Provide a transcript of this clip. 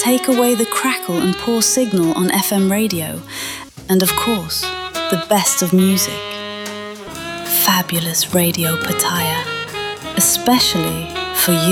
take away the crackle and poor signal on FM radio, and of course, the best of music. Fabulous Radio Pattaya, especially for you.